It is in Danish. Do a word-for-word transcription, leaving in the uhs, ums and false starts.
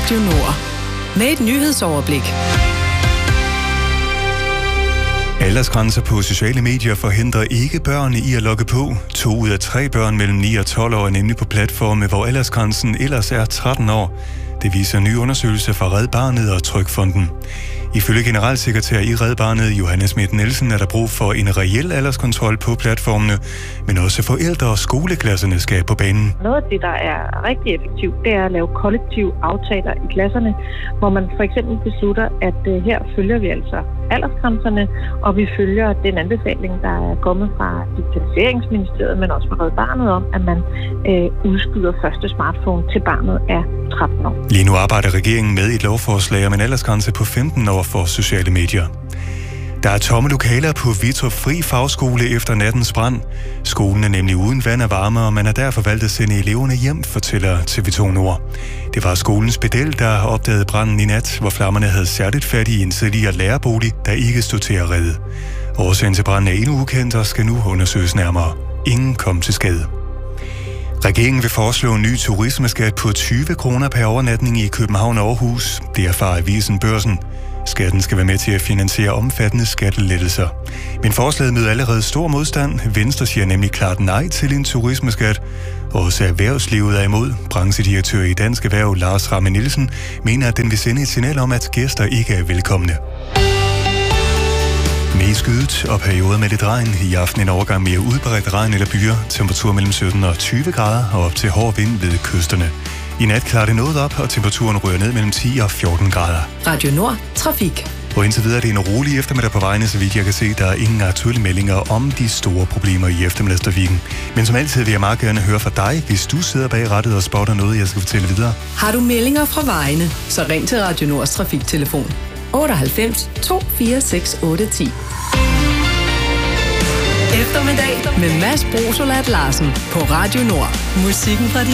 Radio Nord. Med et nyhedsoverblik. Aldersgrænser på sociale medier forhindrer ikke børn i at logge på. To ud af tre børn mellem ni og tolv år er nemlig på platforme, hvor aldersgrænsen ellers er tretten år. Det viser en ny undersøgelse fra Red Barnet og Trygfonden. Ifølge generalsekretær i Red Barnet, Johanne Schmidt Nielsen, er der brug for en reel alderskontrol på platformene, men også forældre og skoleklasserne skal på banen. Noget af det, der er rigtig effektivt, det er at lave kollektive aftaler i klasserne, hvor man for eksempel beslutter, at uh, her følger vi altså aldersgrænserne, og vi følger den anbefaling, der er kommet fra Digitaliseringsministeriet, men også fra Red Barnet om, at man øh, udskyder første smartphone til barnet er tretten år. Lige nu arbejder regeringen med et lovforslag om en aldersgrænse på femten år for sociale medier. Der er tomme lokaler på Vitrup Fri Fagskole efter nattens brand. Skolen er nemlig uden vand og varme, og man har derfor valgt at sende eleverne hjem, fortæller T V to Nord. Det var skolens pedel, der opdagede branden i nat, hvor flammerne havde særligt fat i en tidligere lærerbolig, der ikke stod til at redde. Årsagen til branden er endnu ukendt og skal nu undersøges nærmere. Ingen kom til skade. Regeringen vil foreslå en ny turismeskat på tyve kroner per overnatning i København og Aarhus. Det erfarer avisen Børsen. Skatten skal være med til at finansiere omfattende skattelettelser. Men forslaget møder allerede stor modstand. Venstre siger nemlig klart nej til en turismeskat. Også erhvervslivet er imod. Branchedirektør i Dansk Erhverv, Lars Ramme Nielsen, mener, at den vil sende et signal om, at gæster ikke er velkomne. Mest skyet og perioder med lidt regn. I aften en overgang mere udbredt regn eller byer. Temperatur mellem sytten og tyve grader og op til hård vind ved kysterne. I nat klarer det noget op, og temperaturen ryger ned mellem ti og fjorten grader. Radio Nord. Trafik. Og indtil videre er det en rolig eftermiddag på vejene, så vidt jeg kan se, der er ingen aktuelle meldinger om de store problemer i eftermiddagstrafikken. Men som altid vil jeg meget gerne høre fra dig, hvis du sidder bag rattet og spotter noget, jeg skal fortælle videre. Har du meldinger fra vejene, så ring til Radio Nords trafiktelefon otteoghalvfems to fire seks otte ti. Eftermiddag med Mads Brosolat Larsen på Radio Nord. Musikken fra de